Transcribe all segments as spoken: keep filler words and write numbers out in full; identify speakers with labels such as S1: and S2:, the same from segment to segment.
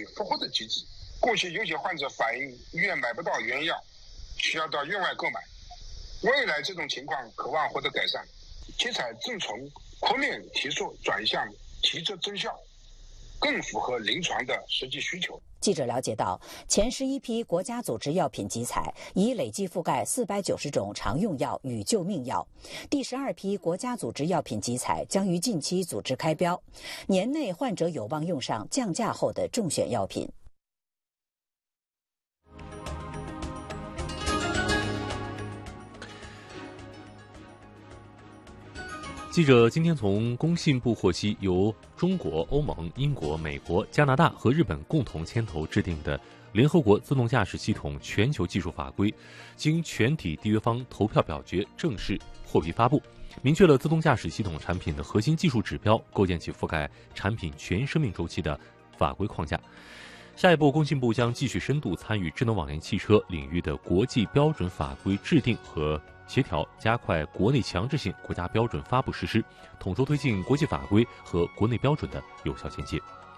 S1: 取复活的机制。过去有些患者反映医院买不到原药，需要到院外购买。未来这种情况渴望获得改善，七彩正从扩面提速转向提质增效，更符合临床的实际需求。
S2: 记者了解到，前十一批国家组织药品集采已累计覆盖四百九十种常用药与救命药，第十二批国家组织药品集采将于近期组织开标，年内患者有望用上降价后的重选药品。
S3: 记者今天从工信部获悉，由中国、欧盟、英国、美国、加拿大和日本共同牵头制定的联合国自动驾驶系统全球技术法规，经全体缔约方投票表决正式获批发布，明确了自动驾驶系统产品的核心技术指标，构建起覆盖产品全生命周期的法规框架。下一步，工信部将继续深度参与智能网联汽车领域的国际标准法规制定和协调，加快国内强制性国家标准发布实施，统筹推进国际法规和国内标准的有效衔接。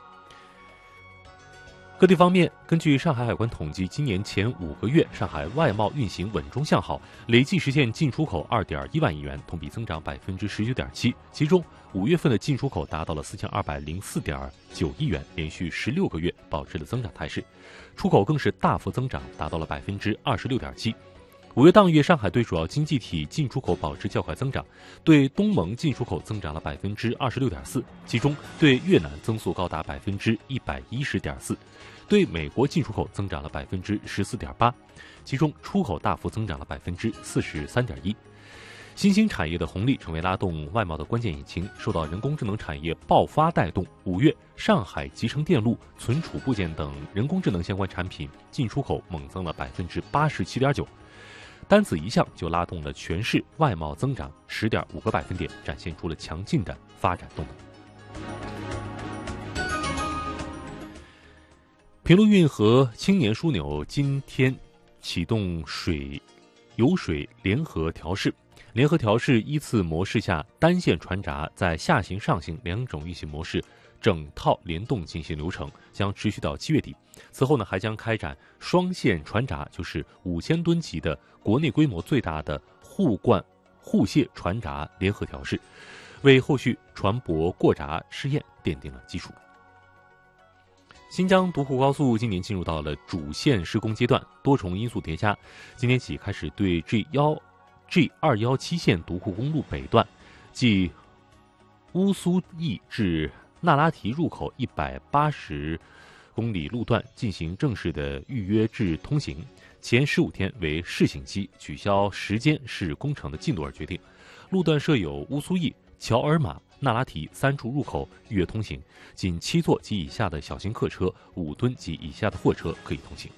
S3: 各地方面，根据上海海关统计，今年前五个月，上海外贸运行稳中向好，累计实现进出口二点一万亿元，同比增长百分之十九点七。其中，五月份的进出口达到了四千二百零四点九亿元，连续十六个月保持了增长态势，出口更是大幅增长，达到了百分之二十六点七。五月当月，上海对主要经济体进出口保持较快增长，对东盟进出口增长了百分之二十六点四，其中对越南增速高达百分之一百一十点四，对美国进出口增长了百分之十四点八，其中出口大幅增长了百分之四十三点一。新兴产业的红利成为拉动外贸的关键引擎，受到人工智能产业爆发带动，五月上海集成电路、存储部件等人工智能相关产品进出口猛增了百分之八十七点九。单此一项就拉动了全市外贸增长十点五个百分点，展现出了强劲的发展动能。平陆运河青年枢纽今天启动水油水联合调试，联合调试依次模式下，单线船闸在下行、上行两种运行模式整套联动进行流程，将持续到七月底。此后呢，还将开展双线船闸，就是五千吨级的国内规模最大的互灌互卸船闸联合调试，为后续船舶过闸试验奠定了基础。新疆独库高速今年进入到了主线施工阶段，多重因素叠加，今天起开始对 G 一 G 二一七线独库公路北段，即乌苏义至那拉提入口一百八十公里路段进行正式的预约制通行，前十五天为试行期，取消时间视工程的进度而决定。路段设有乌苏义、乔尔玛、那拉提三处入口预约通行，仅七座及以下的小型客车、五吨及以下的货车可以通行。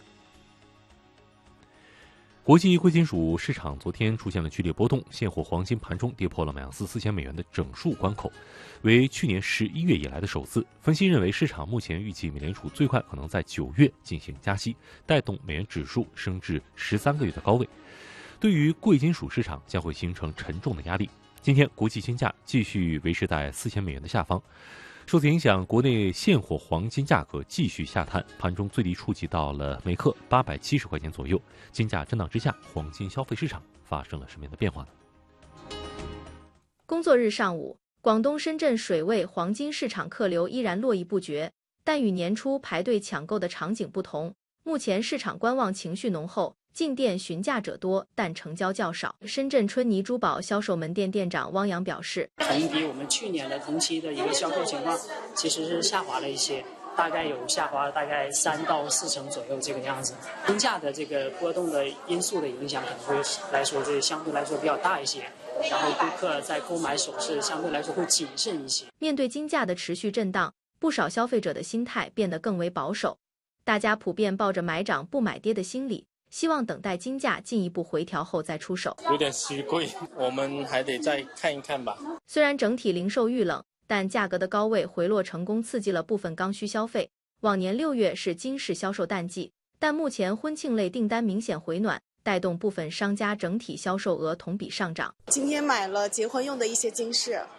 S3: 国际贵金属市场昨天出现了剧烈波动，现货黄金盘中跌破了每盎司四千美元的整数关口，为去年十一月以来的首次。分析认为，市场目前预计美联储最快可能在九月进行加息，带动美元指数升至十三个月的高位，对于贵金属市场将会形成沉重的压力。今天国际金价继续维持在四千美元的下方。受此影响，国内现货黄金价格继续下探，盘中最低触及到了每克八百七十块钱左右。金价震荡之下，黄金消费市场发生了什么样的变化呢？
S4: 工作日上午，广东深圳水位黄金市场客流依然络绎不绝，但与年初排队抢购的场景不同，目前市场观望情绪浓厚，进店询价者多，但成交较少。深圳春妮珠宝销售门店店长汪洋表示，
S5: 同比我们去年的同期的一个销售情况其实是下滑了一些，大概有下滑大概三到四成左右这个样子。金价的这个波动的因素的影响可能会来说这相对来说比较大一些，然后顾客在购买首饰相对来说会谨慎一些。
S4: 面对金价的持续震荡，不少消费者的心态变得更为保守，大家普遍抱着买涨不买跌的心理，希望等待金价进一步回调后再出手。
S6: 有点虚贵，我们还得再看一看吧。
S4: 虽然整体零售遇冷，但价格的高位回落成功刺激了部分刚需消费。往年六月是金饰销售淡季，但目前婚庆类订单明显回暖，带动部分商家整体销售额同比上涨。
S7: 今天买了结婚用的一些金饰，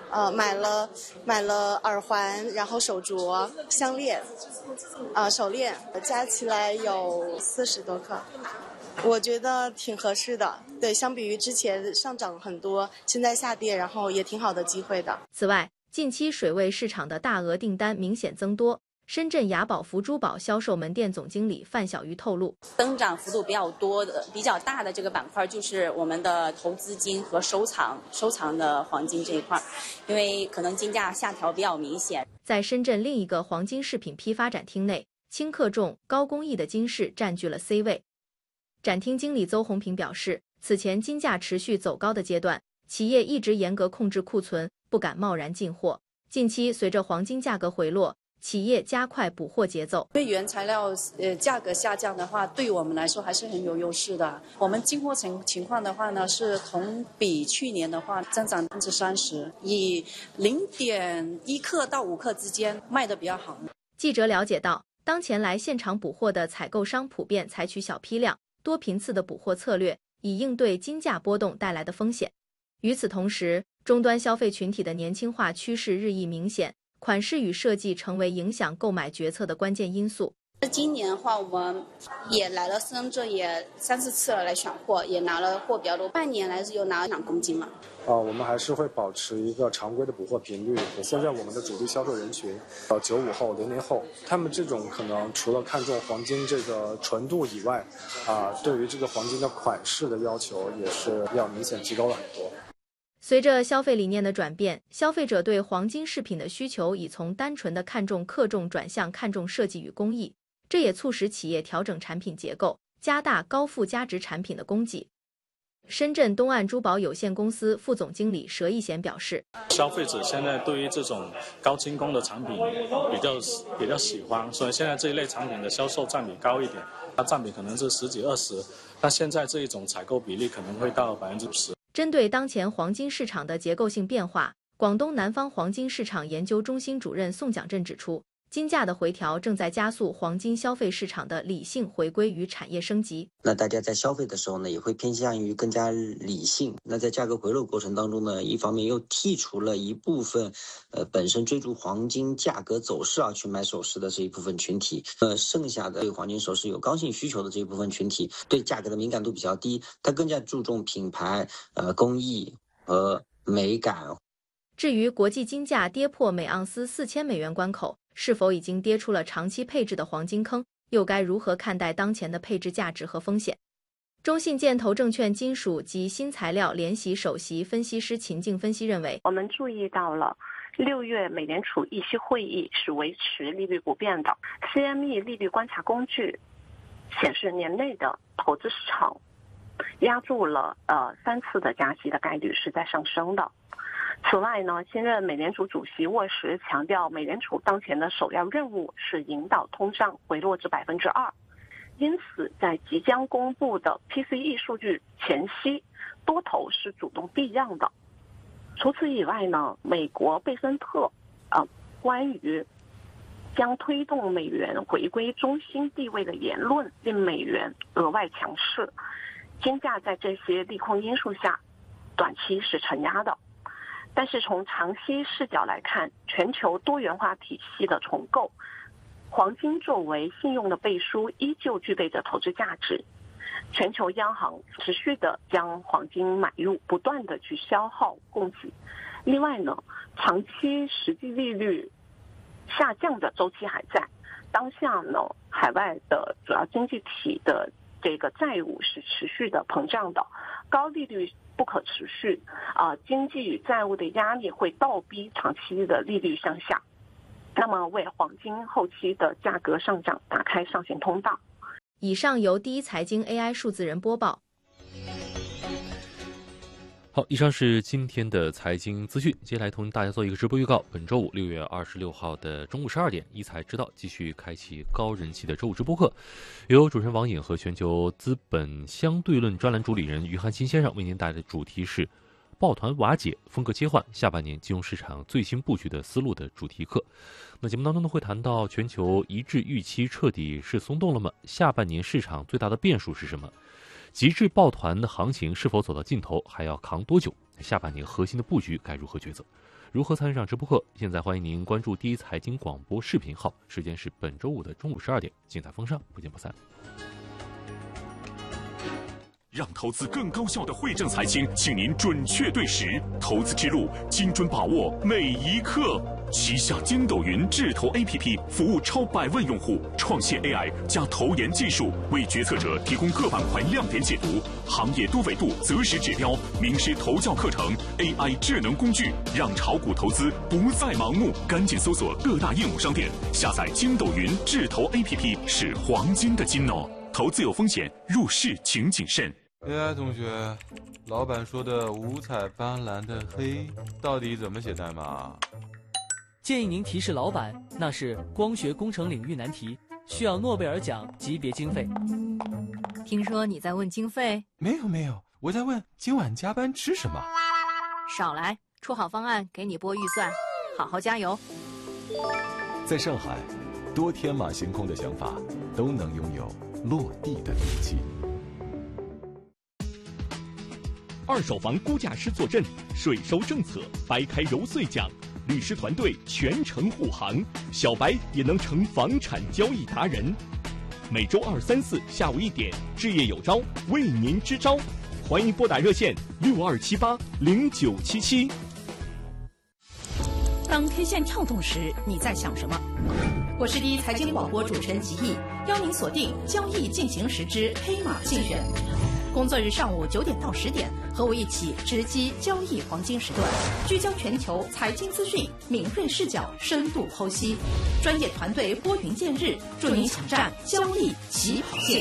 S7: 呃，买了买了耳环，然后手镯、项链，呃，手链，加起来有四十多克。我觉得挺合适的，对，相比于之前上涨很多，现在下跌，然后也挺好的机会的。
S4: 此外，近期水位市场的大额订单明显增多。深圳雅宝福珠宝销售门店总经理范小鱼透露，
S8: 增长幅度比较多的、比较大的这个板块就是我们的投资金和收藏、收藏的黄金这一块，因为可能金价下调比较明显。
S4: 在深圳另一个黄金饰品批发展厅内，轻克重、高工艺的金饰占据了 C 位。展厅经理邹红平表示，此前金价持续走高的阶段，企业一直严格控制库存，不敢贸然进货。近期随着黄金价格回落，企业加快补货节奏。
S9: 对原材料呃价格下降的话，对于我们来说还是很有优势的。我们进货情情况的话呢，是同比去年的话增长百分之三十，以零点一克到五克之间卖的比较好。
S4: 记者了解到，当前来现场补货的采购商普遍采取小批量、多频次的补货策略，以应对金价波动带来的风险。与此同时，终端消费群体的年轻化趋势日益明显。款式与设计成为影响购买决策的关键因素。
S8: 今年的话，我们也来了深圳，也三四次了来选货，也拿了货比较多。半年来又拿了两公斤了。
S10: 啊、呃，我们还是会保持一个常规的补货频率。现在我们的主力销售人群，呃，九五后、零零后，他们这种可能除了看重黄金这个纯度以外，啊、呃，对于这个黄金的款式的要求也是要明显提高了很多。
S4: 随着消费理念的转变，消费者对黄金饰品的需求已从单纯的看重克重转向看重设计与工艺，这也促使企业调整产品结构，加大高附加值产品的供给。深圳东岸珠宝有限公司副总经理佘义贤表示，
S11: 消费者现在对于这种高精工的产品比较比较喜欢，所以现在这一类产品的销售占比高一点，它占比可能是十几二十，但现在这一种采购比例可能会到百分之五十。
S4: 针对当前黄金市场的结构性变化，广东南方黄金市场研究中心主任宋蒋振指出，金价的回调正在加速黄金消费市场的理性回归与产业升级。
S12: 那大家在消费的时候呢，也会偏向于更加理性。那在价格回落过程当中呢，一方面又剔除了一部分，呃，本身追逐黄金价格走势而去买首饰的这一部分群体，呃，剩下的对黄金首饰有刚性需求的这一部分群体，对价格的敏感度比较低，它更加注重品牌、呃，工艺和美感。
S4: 至于国际金价跌破每盎司四千美元关口，是否已经跌出了长期配置的黄金坑？又该如何看待当前的配置价值和风险？中信建投证券金属及新材料联席首席分析师秦静分析认为，
S13: 我们注意到了六月美联储议息会议是维持利率不变的 ，C M E 利率观察工具显示年内的投资市场压住了呃三次的加息的概率是在上升的。此外呢，新任美联储主席沃什强调，美联储当前的首要任务是引导通胀回落至百分之二，因此在即将公布的 P C E 数据前夕，多头是主动避让的。除此以外呢，美国贝森特啊、呃、关于将推动美元回归中心地位的言论，令美元额外强势，金价在这些利空因素下，短期是承压的。但是从长期视角来看，全球多元化体系的重构，黄金作为信用的背书，依旧具备着投资价值。全球央行持续的将黄金买入，不断的去消耗供给。另外呢，长期实际利率下降的周期还在。当下呢，海外的主要经济体的这个债务是持续的膨胀的，高利率不可持续，啊、呃，经济与债务的压力会倒逼长期的利率向下，那么为黄金后期的价格上涨打开上行通道。
S4: 以上由第一财经 A I 数字人播报。
S3: 好，以上是今天的财经资讯。接下来同大家做一个直播预告。本周五六月二十六号的中午十二点，一财知道继续开启高人气的周五直播课，由主持人王颖和全球资本相对论专栏主理人于汉新先生为您带来的主题是抱团瓦解，风格切换，下半年金融市场最新布局的思路的主题课。那节目当中呢，会谈到全球一致预期彻底是松动了吗？下半年市场最大的变数是什么？极致抱团的行情是否走到尽头，还要扛多久？下半年核心的布局该如何抉择？ 如何参与上直播课？现在欢迎您关注第一财经广播视频号，时间是本周五的中午十二点，精彩风尚，不见不散。
S14: 让投资更高效的汇正财经，请您准确对时，投资之路精准把握每一刻。旗下筋斗云智投 A P P 服务超百万用户，创新 A I 加投研技术，为决策者提供各板块亮点解读、行业多维度择时指标、名师投教课程、A I 智能工具，让炒股投资不再盲目。赶紧搜索各大应用商店，下载筋斗云智投 A P P， 是黄金的金哦。投资有风险，入市请谨慎。
S15: 哎，同学，老板说的五彩斑斓的黑到底怎么写代码？
S16: 建议您提示老板，那是光学工程领域难题，需要诺贝尔奖级别经费。
S17: 听说你在问经费？
S15: 没有没有，我在问今晚加班吃什么。
S17: 少来，出好方案给你拨预算，好好加油。
S18: 在上海，多天马行空的想法都能拥有落地的底气。
S19: 二手房估价师坐镇，税收政策掰开揉碎讲，律师团队全程护航，小白也能成房产交易达人。每周二、三、四下午一点，置业有招为您支招，欢迎拨打热线六二七八零九七七。
S20: 当 K 线跳动时，你在想什么？我是第一财经广播主持人吉毅，邀您锁定交易进行时之黑马竞选。工作日上午九点到十点，和我一起直击交易黄金时段，聚焦全球财经资讯，敏锐视角，深度剖析，专业团队拨云见日，助您抢占交易起跑线。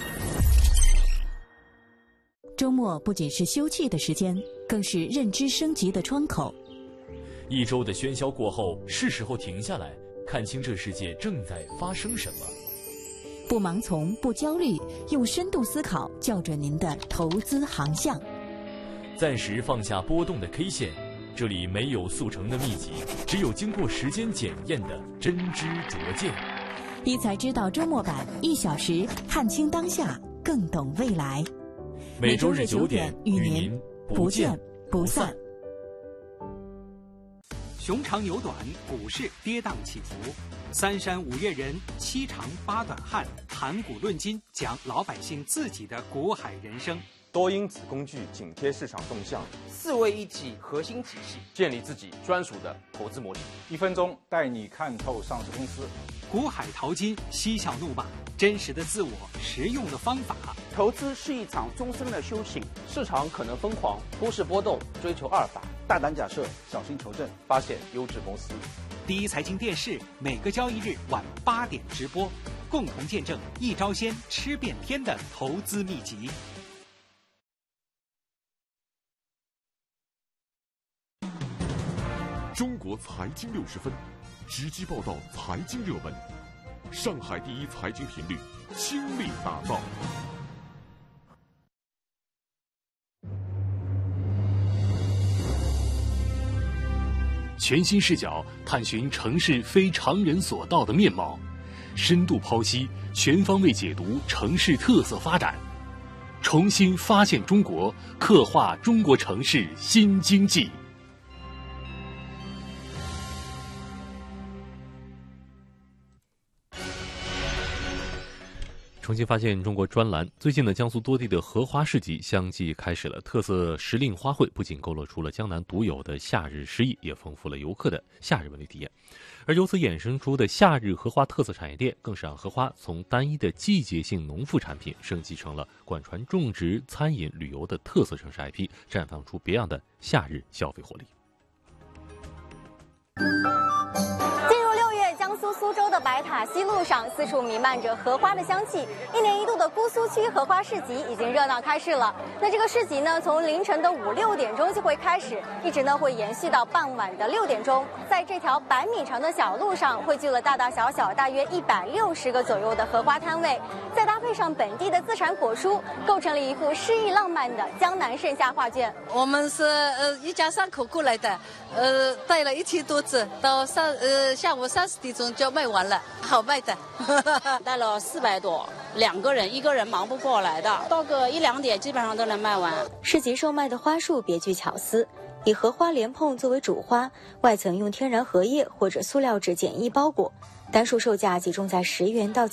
S21: 周末不仅是休憩的时间，更是认知升级的窗口。
S22: 一周的喧嚣过后，是时候停下来，看清这世界正在发生什么。
S21: 不盲从，不焦虑，用深度思考校准您的投资航向。
S22: 暂时放下波动的 K 线，这里没有速成的秘籍，只有经过时间检验的真知灼见。
S21: 一财知道周末版，一小时看清当下，更懂未来。
S22: 每周日九点与您不见不散。
S23: 熊长牛短，股市跌宕起伏，三山五岳人，七长八短汉，谈股论金，讲老百姓自己的股海人生。
S24: 多因子工具紧贴市场动向，
S25: 四位一体核心体系，
S24: 建立自己专属的投资模型。
S26: 一分钟带你看透上市公司。
S23: 股海淘金，嬉笑怒骂，真实的自我，实用的方法。
S25: 投资是一场终身的修行，
S24: 市场可能疯狂，忽视波动，追求阿尔法。
S26: 大胆假设，小心求证，
S24: 发现优质公司。
S23: 第一财经电视每个交易日晚八点直播，共同见证一招鲜吃遍天的投资秘籍。
S27: 中国财经六十分，直击报道财经热门，上海第一财经频率倾力打造。
S3: 全新视角探寻城市非常人所到的面貌，深度剖析，全方位解读城市特色发展，重新发现中国，刻画中国城市新经济。重新发现中国专栏，最近呢，江苏多地的荷花市集相继开始了。特色时令花卉不仅勾勒出了江南独有的夏日诗意，也丰富了游客的夏日文旅体验。而由此衍生出的夏日荷花特色产业店，更是让荷花从单一的季节性农副产品升级成了贯穿种植、餐饮、旅游的特色城市 I P， 绽放出别样的夏日消费活力。
S28: 江苏苏州的白塔西路上，四处弥漫着荷花的香气。一年一度的姑苏区荷花市集已经热闹开市了。那这个市集呢，从凌晨的五六点钟就会开始，一直呢会延续到傍晚的六点钟。在这条百米长的小路上，汇聚了大大小小大约一百六十个左右的荷花摊位，再搭配上本地的自产果蔬，构成了一幅诗意浪漫的江南盛夏画卷。
S29: 我们是呃一家三口过来的，呃带了一千多只，到三呃下午三十点钟就卖完了，好卖的。
S8: 带了四百朵，两个人一个人忙不过来的，到个一两点基本上都能卖完。
S28: 市集售卖的花束别具巧思， 以荷花莲蓬作为主花，外层用天然荷叶或者塑料纸简易包裹，单数售价集中在十元到